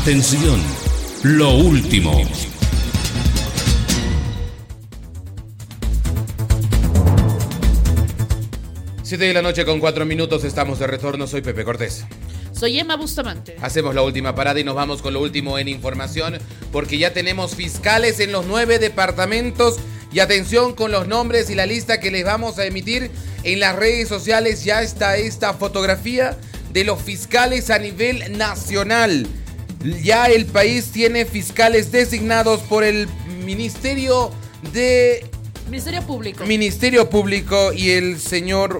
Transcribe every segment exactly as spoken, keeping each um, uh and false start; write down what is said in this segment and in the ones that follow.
Atención, lo último. Siete de la noche con cuatro minutos, estamos de retorno. Soy Pepe Cortés. Soy Emma Bustamante. Hacemos la última parada y nos vamos con lo último en información, porque ya tenemos fiscales en los nueve departamentos. Y atención con los nombres y la lista que les vamos a emitir en las redes sociales. Ya está esta fotografía de los fiscales a nivel nacional. Ya el país tiene fiscales designados por el Ministerio de... Ministerio Público. Ministerio Público y el señor...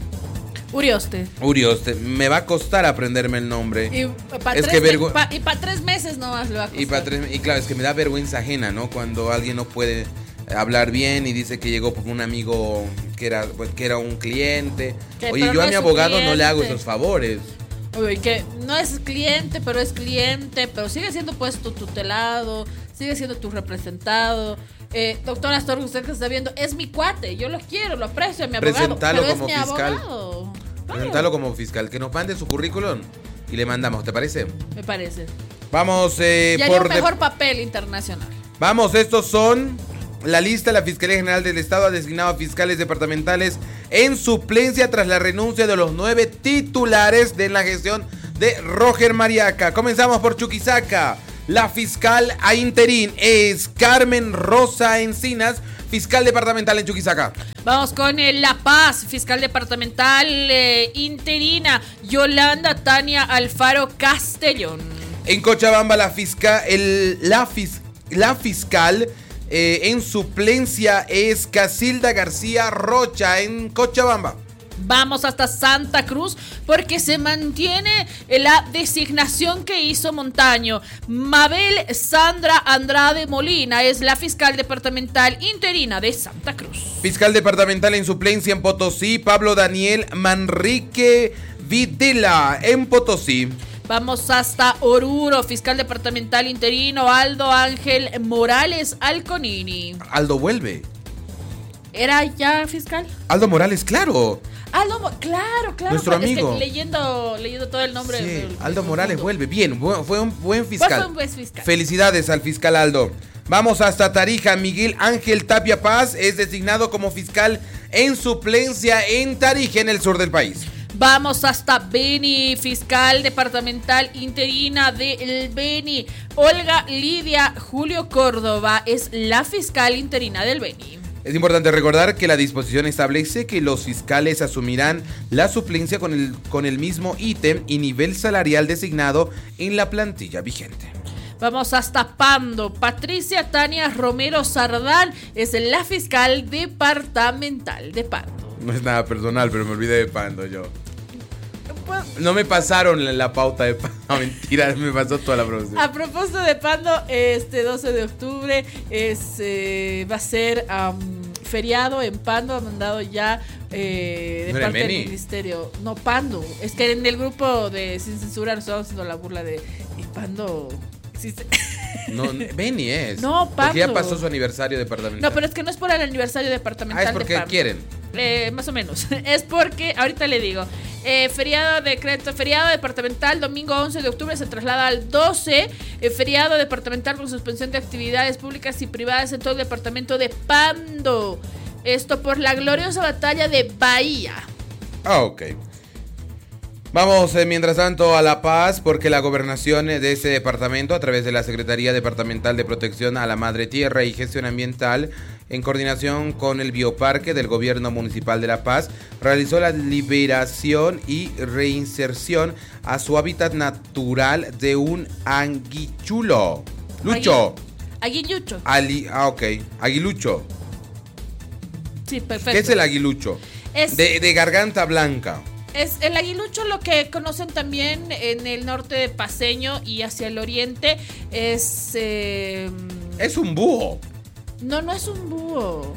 Urioste. Urioste. Me va a costar aprenderme el nombre. Y para es tres, que vergu... pa, y pa tres meses nomás le va a costar. Y, pa tres... y claro, es que me da vergüenza ajena, ¿no? Cuando alguien no puede hablar bien y dice que llegó por un amigo que era, pues, que era un cliente. Que, Oye, yo no a mi abogado cliente. No le hago esos favores. Uy, que no es cliente, pero es cliente, pero sigue siendo pues tu tutelado, sigue siendo tu representado. Eh, doctor Astor, usted que está viendo, es mi cuate, yo lo quiero, lo aprecio, es mi abogado. Presentalo pero como es mi fiscal. Abogado. Presentalo como fiscal, que nos mande su currículum y le mandamos, ¿te parece? Me parece. Vamos eh, y por un mejor de... papel internacional. Vamos, estos son la lista. La Fiscalía General del Estado ha designado a fiscales departamentales en suplencia tras la renuncia de los nueve titulares de la gestión de Roger Mariaca. Comenzamos por Chuquisaca. La fiscal a interín es Carmen Rosa Encinas, fiscal departamental en Chuquisaca. Vamos con eh, La Paz, fiscal departamental eh, interina, Yolanda Tania Alfaro Castellón. En Cochabamba, la, fisca, el, la, fis, la fiscal eh, en suplencia es Casilda García Rocha en Cochabamba. Vamos hasta Santa Cruz porque se mantiene la designación que hizo Montaño. Mabel Sandra Andrade Molina es la fiscal departamental interina de Santa Cruz. Fiscal departamental en suplencia en Potosí, Pablo Daniel Manrique Videla en Potosí. Vamos hasta Oruro, fiscal departamental interino Aldo Ángel Morales Alconini. Aldo vuelve. ¿Era ya fiscal? Aldo Morales, claro. Aldo, claro, claro. Nuestro es amigo. Que leyendo, leyendo todo el nombre. Sí, del, Aldo del Morales mundo. vuelve. Bien, fue un buen fiscal. Fue un buen fiscal. Felicidades al fiscal Aldo. Vamos hasta Tarija. Miguel Ángel Tapia Paz es designado como fiscal en suplencia en Tarija, en el sur del país. Vamos hasta Beni, fiscal departamental interina del Beni. Olga Lidia Julio Córdoba es la fiscal interina del Beni. Es importante recordar que la disposición establece que los fiscales asumirán la suplencia con el, con el mismo ítem y nivel salarial designado en la plantilla vigente. Vamos hasta Pando. Patricia Tania Romero Sardán es la fiscal departamental de Pando. No es nada personal, pero me olvidé de Pando yo. No me pasaron la, la pauta de Pando. No, mentira, me pasó toda la producción. A propósito de Pando, este doce de octubre es, eh, va a ser um, feriado en Pando. Ha mandado ya eh, de ¿No parte del Beni? ministerio. No, Pando. Es que en el grupo de Sin Censura nos estamos haciendo la burla de y Pando. Sí, sí. No, Beni es. No, Pando. Porque ya pasó su aniversario departamental. No, pero es que no es por el aniversario departamental. Ah, es porque de Pando. quieren. Eh, más o menos. Es porque, ahorita le digo, eh, feriado decreto, feriado departamental, domingo once de octubre se traslada al doce, eh, feriado departamental con suspensión de actividades públicas y privadas en todo el departamento de Pando. Esto por la gloriosa batalla de Bahía. Ah, ok. Vamos, eh, mientras tanto, a La Paz, porque la gobernación de ese departamento, a través de la Secretaría Departamental de Protección a la Madre Tierra y Gestión Ambiental, en coordinación con el Bioparque del Gobierno Municipal de La Paz, realizó la liberación y reinserción a su hábitat natural de un anguichulo. Lucho. Aguilucho. Ali, ah, ok. Aguilucho. Sí, perfecto. ¿Qué es el aguilucho? Es... De, de garganta blanca. Es el aguilucho, lo que conocen también en el norte de Paceño y hacia el oriente, es... Eh, es un búho. No, no es un búho.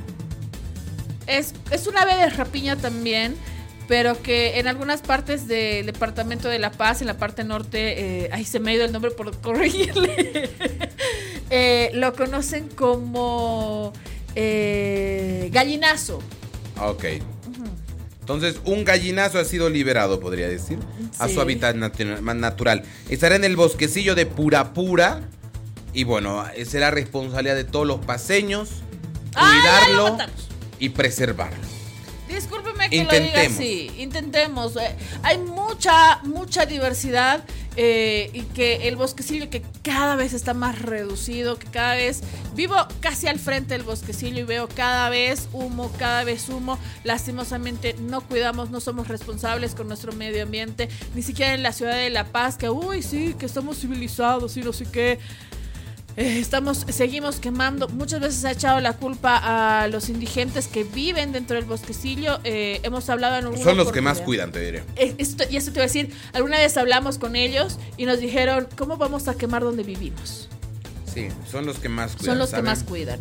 Es, es un ave de rapiña también, pero que en algunas partes del departamento de La Paz, en la parte norte, eh, ahí se me ha ido el nombre por corregirle, eh, lo conocen como eh, gallinazo. Ok. Entonces, un gallinazo ha sido liberado, podría decir, sí. a su hábitat natu- natural. Estará en el bosquecillo de Purapura. Y bueno, será responsabilidad de todos los paseños cuidarlo ah, y preservarlo. Discúlpeme que Intentemos. lo diga así. Intentemos. Eh, hay mucha, mucha diversidad. Eh, y que el bosquecillo que cada vez está más reducido, que cada vez vivo casi al frente del bosquecillo y veo cada vez humo, cada vez humo. Lastimosamente no cuidamos, no somos responsables con nuestro medio ambiente, ni siquiera en la ciudad de La Paz, que uy sí, que estamos civilizados y no sé qué. Eh, estamos, seguimos quemando. Muchas veces se ha echado la culpa a los indigentes que viven dentro del bosquecillo. Eh, hemos hablado en alguna Son los que más cuidan, te diré. Eh, esto, y eso te voy a decir. Alguna vez hablamos con ellos y nos dijeron, ¿cómo vamos a quemar donde vivimos? Sí, son los que más cuidan. Son los ¿saben? que más cuidan.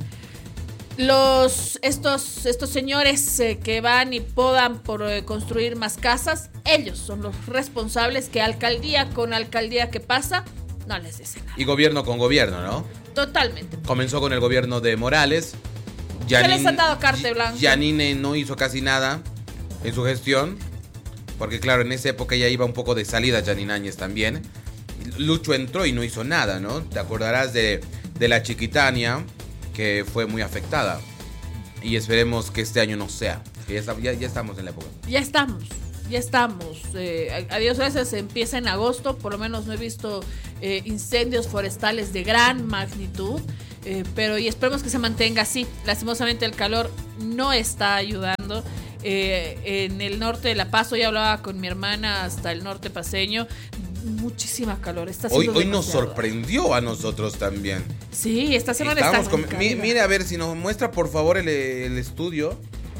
Los, estos, estos señores eh, que van y podan por eh, construir más casas, ellos son los responsables que alcaldía con alcaldía que pasa, no les dice nada. Y gobierno con gobierno, ¿no? Totalmente. Comenzó con el gobierno de Morales. ¿Qué les han dado carte blanco? Yanine no hizo casi nada en su gestión. Porque claro, en esa época ya iba un poco de salida Yanine Áñez también. Lucho entró y no hizo nada, ¿no? Te acordarás de, de la Chiquitania, que fue muy afectada. Y esperemos que este año no sea. Que ya, ya, ya estamos en la época. Ya estamos. Ya estamos. Eh, a Dios gracias, empieza en agosto. Por lo menos no he visto eh, incendios forestales de gran magnitud. Eh, pero y esperemos que se mantenga así. Lastimosamente el calor no está ayudando. Eh, en el norte de La Paz, hoy hablaba con mi hermana hasta el norte paceño. Muchísima calor. Está hoy hoy nos sorprendió a nosotros también. Sí, esta semana está con, mi, Mire, a ver si nos muestra por favor el, el estudio.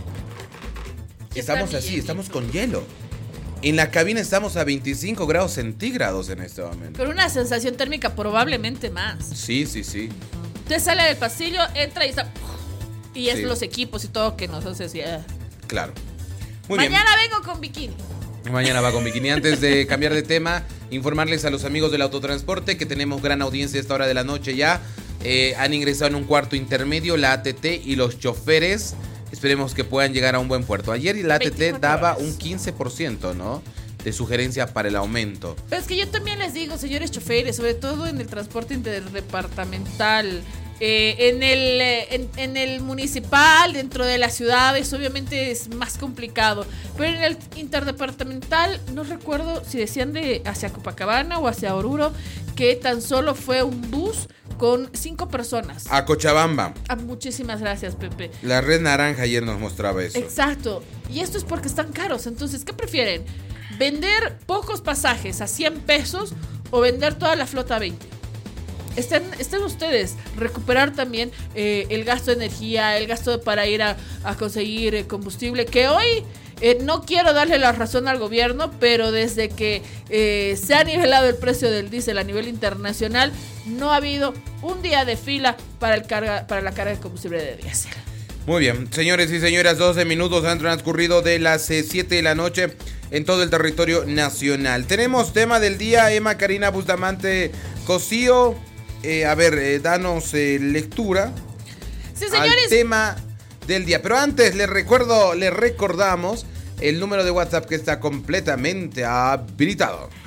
Estamos así, estamos con hielo. En la cabina estamos a veinticinco grados centígrados en este momento. Pero una sensación térmica probablemente más. Sí, sí, sí. Usted sale del pasillo, entra y está... Y es sí. los equipos y todo que nos hace así. Claro. Muy Mañana bien. vengo con bikini. Mañana va con bikini. Antes de cambiar de tema, informarles a los amigos del autotransporte que tenemos gran audiencia a esta hora de la noche ya. Eh, han ingresado en un cuarto intermedio la A T T y los choferes. Esperemos que puedan llegar a un buen puerto. Ayer la A T T daba un quince por ciento, ¿no? De sugerencia para el aumento. Pero es que yo también les digo, señores choferes, sobre todo en el transporte interdepartamental, eh, en, el, eh, en, en el municipal, dentro de las ciudades, obviamente es más complicado. Pero en el interdepartamental, no recuerdo si decían de hacia Copacabana o hacia Oruro, que tan solo fue un bus con cinco personas. A Cochabamba. Ah, muchísimas gracias, Pepe. La Red Naranja ayer nos mostraba eso. Exacto. Y esto es porque están caros. Entonces, ¿qué prefieren? ¿Vender pocos pasajes a cien pesos o vender toda la flota a veinte? Estén, estén ustedes. Recuperar también eh, el gasto de energía, el gasto para ir a, a conseguir eh, combustible, que hoy... Eh, no quiero darle la razón al gobierno, pero desde que eh, se ha nivelado el precio del diésel a nivel internacional, no ha habido un día de fila para, el carga, para la carga de combustible de diésel. Muy bien, señores y señoras, doce minutos han transcurrido de las siete de la noche en todo el territorio nacional. Tenemos tema del día, Emma Karina Bustamante Cosío. Eh, a ver, eh, danos eh, lectura sí, señores. al tema del día. Pero antes les recuerdo, les recordamos el número de WhatsApp que está completamente habilitado.